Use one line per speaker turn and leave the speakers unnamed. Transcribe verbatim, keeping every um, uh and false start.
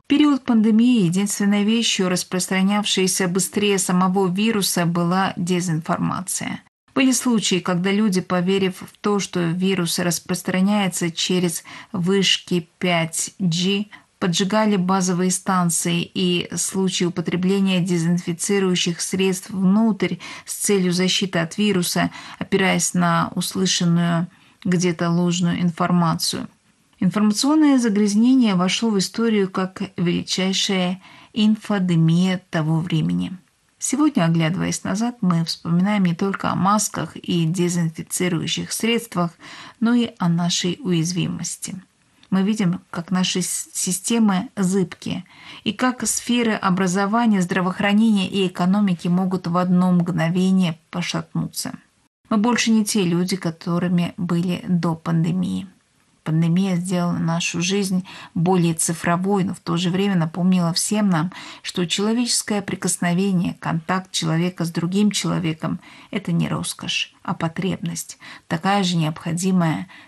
период пандемии единственной вещью, распространявшейся быстрее самого вируса, была дезинформация. Были случаи, когда люди, поверив в то, что вирус распространяется через вышки пять джи, поджигали базовые станции, и случаи употребления дезинфицирующих средств внутрь с целью защиты от вируса, опираясь на услышанную где-то ложную информацию. Информационное загрязнение вошло в историю как величайшая инфодемия того времени. Сегодня, оглядываясь назад, мы вспоминаем не только о масках и дезинфицирующих средствах, но и о нашей уязвимости. Мы видим, как наши системы зыбкие, и как сферы образования, здравоохранения и экономики могут в одно мгновение пошатнуться. Мы больше не те люди, которыми были до пандемии. Пандемия сделала нашу жизнь более цифровой, но в то же время напомнила всем нам, что человеческое прикосновение, контакт человека с другим человеком – это не роскошь, а потребность, такая же необходимая,